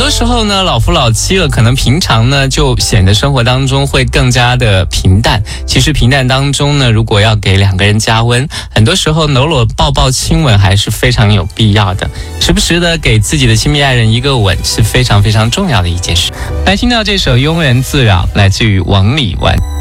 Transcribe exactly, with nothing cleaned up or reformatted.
多时候呢，老夫老妻了，可能平常呢就显得生活当中会更加的平淡。其实平淡当中呢，如果要给两个人加温，很多时候搂搂抱抱亲吻还是非常有必要的。时不时的给自己的亲密爱人一个吻是非常非常重要的一件事。来听到这首庸人自扰，来自于王礼完。